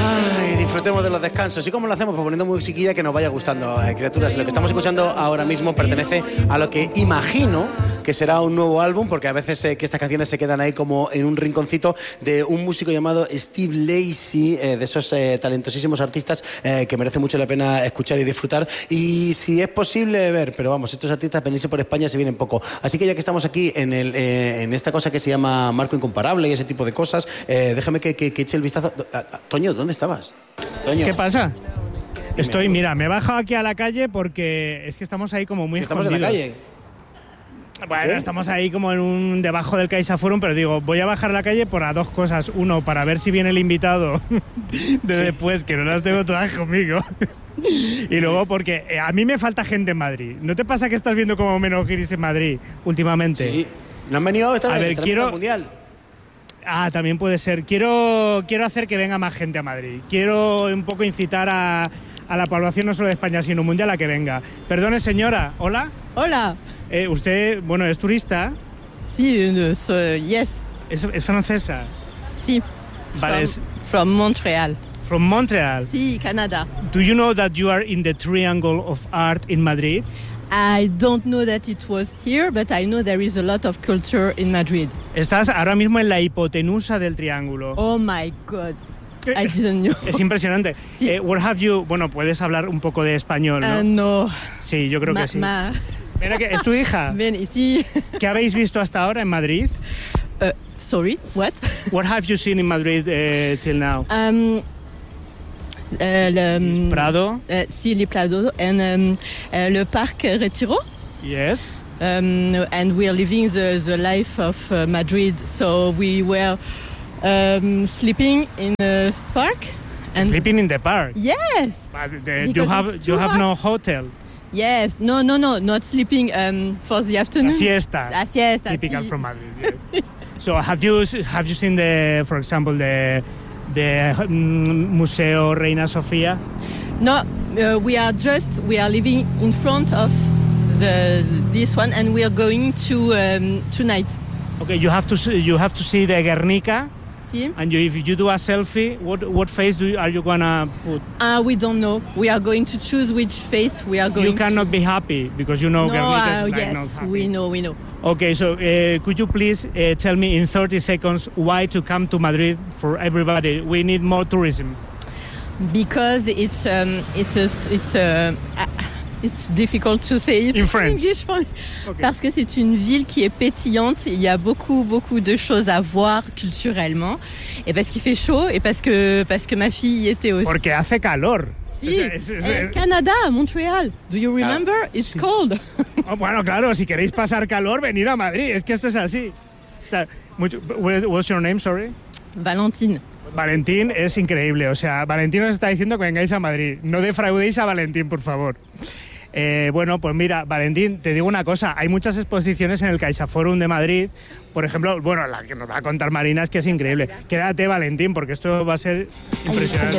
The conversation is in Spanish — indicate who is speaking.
Speaker 1: Ay, disfrutemos de los descansos. ¿Y cómo lo hacemos? Pues poniendo musiquilla que nos vaya gustando, criaturas. Lo que estamos escuchando ahora mismo pertenece a lo que imagino que será un nuevo álbum, porque a veces que estas canciones se quedan ahí como en un rinconcito de un músico llamado Steve Lacy, de esos talentosísimos artistas que merece mucho la pena escuchar y disfrutar. Y si es posible ver, pero vamos, estos artistas venirse por España se vienen poco. Así que ya que estamos aquí en esta cosa que se llama Marco Incomparable y ese tipo de cosas, déjame que eche el vistazo. Toño, ¿dónde estabas? Toño.
Speaker 2: ¿Qué pasa? Estoy, mira, me he bajado aquí a la calle porque es que estamos ahí como muy escondidos.
Speaker 1: ¿Estamos en la calle?
Speaker 2: Bueno, estamos ahí como debajo del CaixaForum, pero digo, voy a bajar a la calle por a dos cosas. Uno, para ver si viene el invitado de después, que no las tengo todas conmigo. Y luego porque a mí me falta gente en Madrid. ¿No te pasa que estás viendo como menos guiris en Madrid últimamente?
Speaker 1: Sí. ¿No han venido esta vez?
Speaker 2: Quiero...
Speaker 1: Mundial.
Speaker 2: Ah, también puede ser. Quiero hacer que venga más gente a Madrid. Quiero un poco incitar a la población no solo de España, sino mundial a que venga. Perdone, señora. ¿Hola?
Speaker 3: Hola.
Speaker 2: ¿Usted, bueno, es turista?
Speaker 3: Sí, yes.
Speaker 2: ¿Es francesa?
Speaker 3: Sí.
Speaker 2: Vale,
Speaker 3: from Montreal.
Speaker 2: From Montreal?
Speaker 3: Sí, Canada.
Speaker 2: Do you know that you are in the Triangle of Art in Madrid?
Speaker 3: I don't know that it was here, but I know there is a lot of culture in Madrid.
Speaker 2: Estás ahora mismo en la hipotenusa del triángulo.
Speaker 3: Oh my God. I didn't know.
Speaker 2: Es impresionante.
Speaker 3: Sí.
Speaker 2: What have you... Bueno, puedes hablar un poco de español, ¿no?
Speaker 3: No.
Speaker 2: Sí, yo creo que sí. Mira, ¿es tu hija?
Speaker 3: Ven, sí.
Speaker 2: ¿Qué habéis visto hasta ahora en Madrid?
Speaker 3: Sorry, what?
Speaker 2: What have you seen in Madrid till now? Prado?
Speaker 3: Sí, le Prado. And le Parque Retiro.
Speaker 2: Yes.
Speaker 3: And we are living the life of Madrid. So we were sleeping in the park. And
Speaker 2: sleeping in the park?
Speaker 3: Yes.
Speaker 2: But you have no hotel?
Speaker 3: Yes. No, not sleeping for the afternoon.
Speaker 2: La siesta.
Speaker 3: La siesta.
Speaker 2: Typical from Madrid. Yeah. So have you seen for example, the Museo Reina Sofía?
Speaker 3: No, we are living in front of this one, and we are going to tonight.
Speaker 2: Okay, you have to see the Guernica.
Speaker 3: Sí.
Speaker 2: And if you do a selfie, what face are you gonna put?
Speaker 3: We don't know. We are going to choose which face we are going.
Speaker 2: You cannot be happy because you know Guernica is like
Speaker 3: yes,
Speaker 2: not happy.
Speaker 3: we know.
Speaker 2: Okay, so could you please tell me in 30 seconds why to come to Madrid for everybody? We need more tourism.
Speaker 3: Because it's difficult to say it
Speaker 2: in French.
Speaker 3: English for me. Okay. Parce que c'est une ville qui est pétillante. Il y a beaucoup de choses à voir culturellement. Et parce qu'il fait chaud et parce que ma fille y était aussi.
Speaker 2: Porque hace calor.
Speaker 3: Sí, Canada, Montreal. Do you remember? It's
Speaker 2: sí.
Speaker 3: Cold.
Speaker 2: Oh, bueno, claro, si queréis pasar calor, venir a Madrid. Es que esto es así. What's your name, sorry?
Speaker 3: Valentín.
Speaker 2: Valentín es increíble. O sea, Valentín os está diciendo que vengáis a Madrid. No defraudéis a Valentín, por favor. Bueno, pues mira, Valentín, te digo una cosa. Hay muchas exposiciones en el CaixaForum de Madrid. Por ejemplo, bueno, la que nos va a contar Marina es que es increíble. Quédate, Valentín, porque esto va a ser impresionante.